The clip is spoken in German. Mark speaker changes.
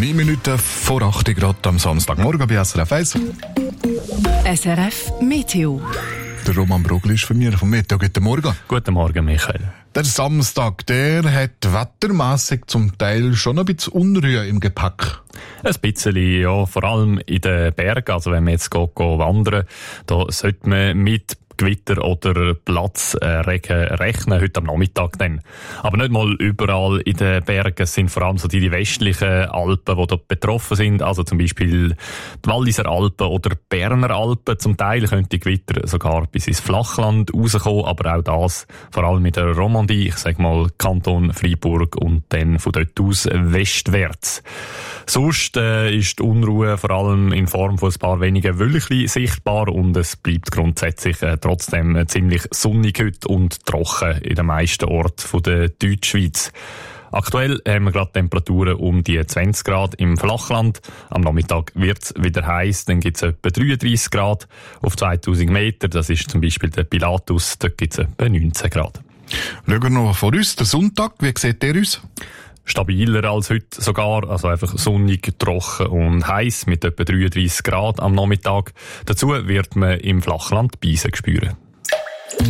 Speaker 1: 9 Minuten vor 8 Grad am Samstagmorgen bei SRF 1.
Speaker 2: SRF Meteo.
Speaker 1: Der Roman Brugli ist von mir vom Meteo. Guten Morgen.
Speaker 3: Guten Morgen, Michael.
Speaker 1: Der Samstag, der hat wettermässig zum Teil schon ein bisschen Unruhe im Gepäck.
Speaker 3: Ein bisschen, ja, vor allem in den Bergen. Also wenn man jetzt geht wandern, da sollte man mit Gewitter oder Platzregen rechnen, heute am Nachmittag dann. Aber nicht mal überall in den Bergen. Es sind vor allem so die westlichen Alpen, die dort betroffen sind. Also zum Beispiel die Walliser Alpen oder Berner Alpen. Zum Teil könnte die Gewitter sogar bis ins Flachland rauskommen, aber auch das vor allem in der Romandie, ich sage mal Kanton Freiburg und dann von dort aus westwärts. Sonst ist die Unruhe vor allem in Form von ein paar wenigen Wölkchen sichtbar und es bleibt grundsätzlich trotzdem ziemlich sonnig heute und trocken in den meisten Orten der Deutschschweiz. Aktuell haben wir gerade Temperaturen um die 20 Grad im Flachland. Am Nachmittag wird es wieder heiß, dann gibt es etwa 33 Grad auf 2000 Meter. Das ist zum Beispiel der Pilatus, dort gibt es etwa 19 Grad.
Speaker 1: Schauen wir noch vor uns, der Sonntag, wie sieht der aus?
Speaker 3: Stabiler als heute sogar, also einfach sonnig, trocken und heiß mit etwa 33 Grad am Nachmittag. Dazu wird man im Flachland Beisen spüren.